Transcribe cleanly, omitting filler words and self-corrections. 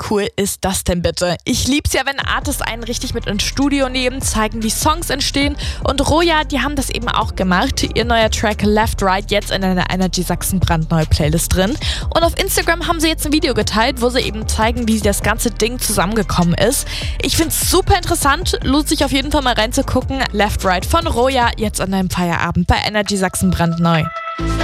cool ist das denn bitte? Ich lieb's ja, wenn Artists einen richtig mit ins Studio nehmen, zeigen, wie Songs entstehen. Und Roja, die haben das eben auch gemacht. Ihr neuer Track Left Right jetzt in einer Energy Sachsen brandneue Playlist drin. Und auf Instagram haben sie jetzt ein Video geteilt, wo sie eben zeigen, wie das ganze Ding zusammengekommen ist. Ich find's super interessant, lohnt sich auf jeden Fall mal reinzugucken. Left Right von Roja jetzt an deinem Feierabend bei Energy Sachsen brandneu.